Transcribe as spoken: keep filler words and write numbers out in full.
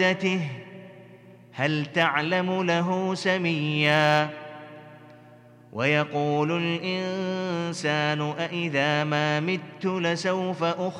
هل تعلم له سميا ويقول الإنسان أإذا ما مت لسوف أخرج